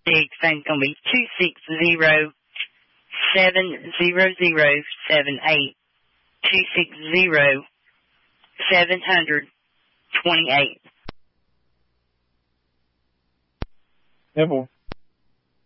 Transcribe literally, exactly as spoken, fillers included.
The extension is going to be two six zero, seven zero zero seven eight. two six zero, seven hundred twenty-eight. Neville.